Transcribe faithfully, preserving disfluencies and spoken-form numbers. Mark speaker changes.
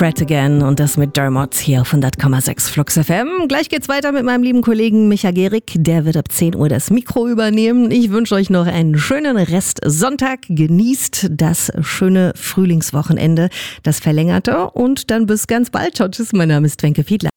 Speaker 1: Fred Again und das mit Dermot hier auf hundert Komma sechs Flux F M. Gleich geht's weiter mit meinem lieben Kollegen Micha Gehrig. Der wird ab zehn Uhr das Mikro übernehmen. Ich wünsche euch noch einen schönen Rest Sonntag. Genießt das schöne Frühlingswochenende, das verlängerte. Und dann bis ganz bald. Ciao, tschüss. Mein Name ist Wenke Fiedler.